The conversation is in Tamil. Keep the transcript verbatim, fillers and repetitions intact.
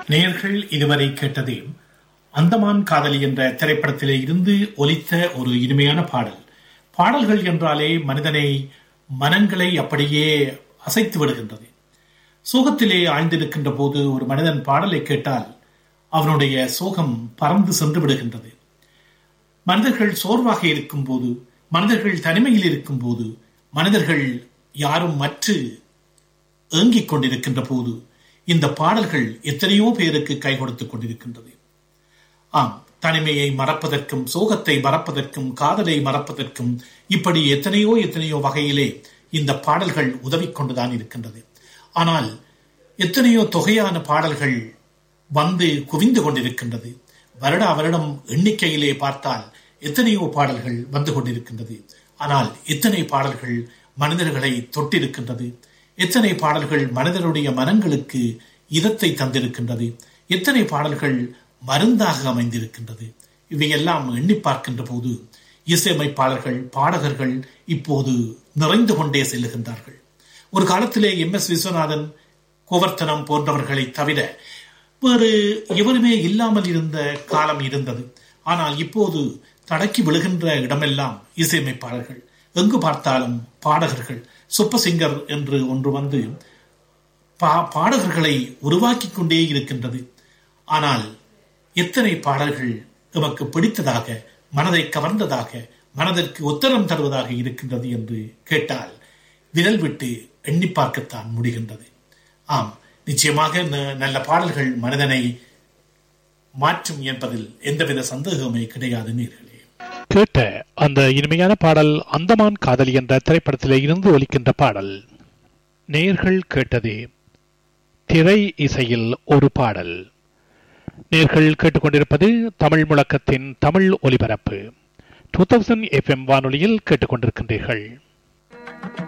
நேயர்கள் இதுவரை கேட்டது அந்தமான் காதலி என்ற திரைப்படத்திலே இருந்து ஒலித்த ஒரு இனிமையான பாடல். பாடல்கள் என்றாலே மனிதனை மனங்களை அப்படியே அசைத்து விடுகின்றது. சோகத்திலே ஆழ்ந்திருக்கின்ற போது ஒரு மனிதன் பாடலை கேட்டால் அவனுடைய சோகம் பறந்து சென்று விடுகின்றது. மனிதர்கள் சோர்வாக இருக்கும் போது, மனிதர்கள் தனிமையில் இருக்கும் போது, மனிதர்கள் யாரும் மற்று ஏங்கிக் கொண்டிருக்கின்ற போது இந்த பாடல்கள் எத்தனையோ பேருக்கு கை கொடுத்துக் கொண்டிருக்கின்றது. ஆம், தனிமையை மறப்பதற்கும், சோகத்தை மறப்பதற்கும், காதலை மறப்பதற்கும் இப்படி எத்தனையோ எத்தனையோ வகையிலே இந்த பாடல்கள் உதவி கொண்டுதான் இருக்கின்றது. ஆனால் எத்தனையோ தொகையான பாடல்கள் வந்து குவிந்து கொண்டிருக்கின்றது. வருடா வருடம் எண்ணிக்கையிலே பார்த்தால் எத்தனையோ பாடல்கள் வந்து கொண்டிருக்கின்றது. ஆனால் எத்தனை பாடல்கள் மனிதர்களை தொட்டிருக்கின்றது, எத்தனை பாடல்கள் மனிதனுடைய மனங்களுக்கு இதத்தை தந்திருக்கின்றது, எத்தனை பாடல்கள் மருந்தாக அமைந்திருக்கின்றது. இவையெல்லாம் எண்ணி பார்க்கின்ற போது இசையமைப்பாளர்கள், பாடகர்கள் இப்போது நிறைந்து கொண்டே செல்லுகின்றார்கள். ஒரு காலத்திலே எம் எஸ் விஸ்வநாதன், கோவர்த்தனம் போன்றவர்களை தவிர வேறு எவருமே இல்லாமல் இருந்த காலம் இருந்தது. ஆனால் இப்போது தடக்கி விழுகின்ற இடமெல்லாம் இசையமைப்பாளர்கள், எங்கு பார்த்தாலும் பாடகர்கள். சூப்பர் சிங்கர் என்று ஒன்று வந்து பா பாடகர்களை உருவாக்கி கொண்டே இருக்கின்றது. ஆனால் எத்தனை பாடல்கள் நமக்கு பிடித்ததாக, மனதை கவர்ந்ததாக, மனதிற்கு உத்தரம் தருவதாக இருக்கின்றது என்று கேட்டால் விரல் விட்டு எண்ணி பார்க்கத்தான் முடிகின்றது. ஆம், நிச்சயமாக நல்ல பாடல்கள் மனிதனை மாற்றும் என்பதில் எந்தவித சந்தேகமே கிடையாது. நேர்களே, கேட்ட அந்த இனிமையான பாடல் அந்தமான் காதலி என்ற திரைப்படத்திலே இருந்து ஒலிக்கின்ற பாடல். நேர்கள் கேட்டது திரை இசையில் ஒரு பாடல். நேர்கள் கேட்டுக்கொண்டிருப்பது தமிழ் முழக்கத்தின் தமிழ் ஒலிபரப்பு. டூ தௌசண்ட் எஃப் எம் வானொலியில் கேட்டுக்கொண்டிருக்கின்றீர்கள்.